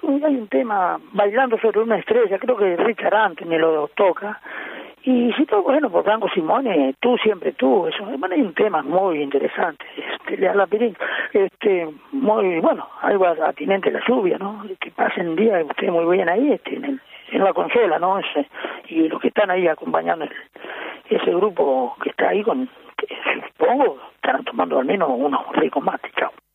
hay un tema, Bailando sobre una estrella, creo que Richard Anthony lo toca. Y si todo bueno, por Franco Simone, Tú siempre tú, eso, bueno, hay un tema muy interesante, la Pirín, muy, bueno, algo atinente a la lluvia, ¿no? Que pasen día, usted muy bien ahí, en la consola, ¿no? Y los que están ahí acompañando ese grupo que está ahí que supongo, estarán tomando al menos unos ricos mates, chao.